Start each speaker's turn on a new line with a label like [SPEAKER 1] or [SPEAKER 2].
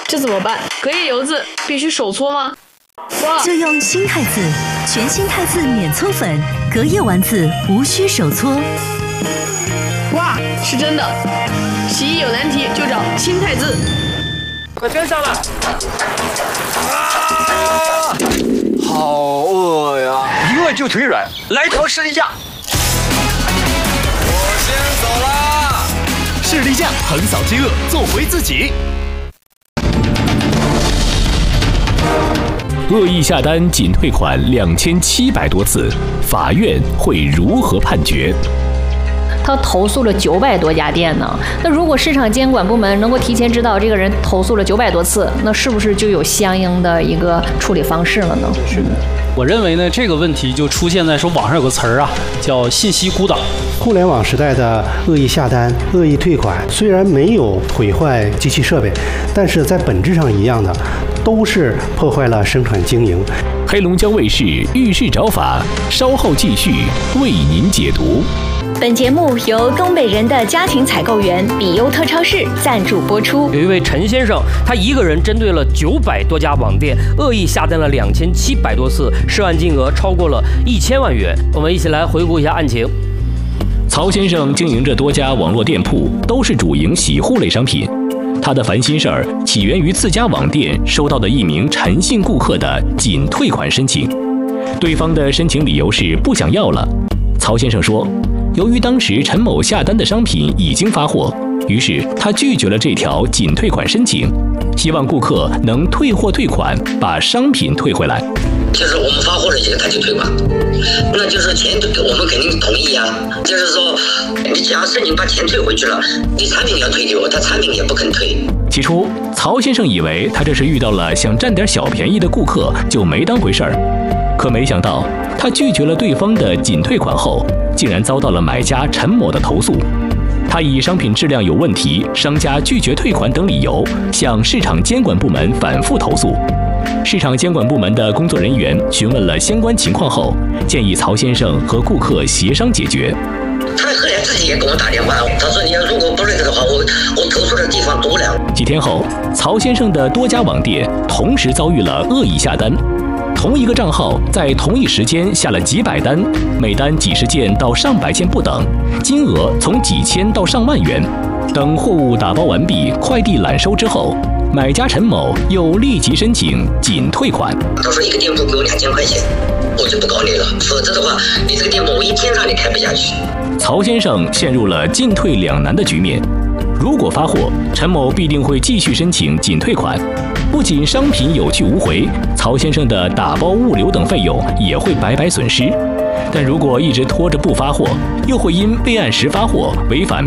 [SPEAKER 1] 这怎么办？隔夜油渍必须手搓吗？
[SPEAKER 2] 就用新汰渍，全新汰渍免搓粉，隔夜丸子无需手搓。
[SPEAKER 1] 哇，是真的！洗衣有难题就找新汰渍。
[SPEAKER 3] 快跟上了！
[SPEAKER 4] 啊，好饿呀！
[SPEAKER 3] 一饿就腿软，来条士力架。
[SPEAKER 4] 我先走啦！
[SPEAKER 5] 士力架横扫饥饿，做回自己。
[SPEAKER 6] 恶意下单仅退款2700多次，法院会如何判决？
[SPEAKER 7] 他投诉了900多家店呢。那如果市场监管部门能够提前知道这个人投诉了900多次，那是不是就有相应的一个处理方式了呢？
[SPEAKER 8] 是的。我认为呢，这个问题就出现在说网上有个词儿啊，叫信息孤岛。
[SPEAKER 9] 互联网时代的恶意下单、恶意退款，虽然没有毁坏机器设备，但是在本质上一样的，都是破坏了生产经营。
[SPEAKER 6] 黑龙江卫视遇事找法，稍后继续为您解读。
[SPEAKER 2] 本节目由东北人的家庭采购员比优特超市赞助播出。
[SPEAKER 10] 有一位陈先生，他一个人针对了900多家网店，恶意下单了2700多次，涉案金额超过了1000万元。我们一起来回顾一下案情。
[SPEAKER 6] 曹先生经营着多家网络店铺，都是主营洗护类商品。他的烦心事儿起源于自家网店收到的一名陈姓顾客的仅退款申请，对方的申请理由是不想要了。曹先生说，由于当时陈某下单的商品已经发货，于是他拒绝了这条仅退款申请，希望顾客能退货退款，把商品退回来。
[SPEAKER 11] 就是我们发货的时候他就退款，那就是钱我们肯定同意啊。就是说，你假设你把钱退回去了，你产品要退给我，他产品也不肯退。
[SPEAKER 6] 起初，曹先生以为他这是遇到了想占点小便宜的顾客，就没当回事儿。可没想到，他拒绝了对方的仅退款后，竟然遭到了买家陈某的投诉。他以商品质量有问题、商家拒绝退款等理由，向市场监管部门反复投诉。市场监管部门的工作人员询问了相关情况后，建议曹先生和顾客协商解决。
[SPEAKER 11] 他后来自己也给我打电话，他说：“你要如果不认可的话，我投诉的地方多了。”
[SPEAKER 6] 几天后，曹先生的多家网店同时遭遇了恶意下单。同一个账号在同一时间下了几百单，每单几十件到上百件不等，金额从几千到上万元。等货物打包完毕，快递揽收之后，买家陈某又立即申请仅退款。
[SPEAKER 11] 他说一个店铺给我2000块钱，我就不搞你了，否则的话，你这个店铺我一天让你开不下去。
[SPEAKER 6] 曹先生陷入了进退两难的局面。如果发货，陈某必定会继续申请仅退款，不仅商品有去无回，曹先生的打包物流等费用也会白白损失。但如果一直拖着不发货，又会因未按时发货违反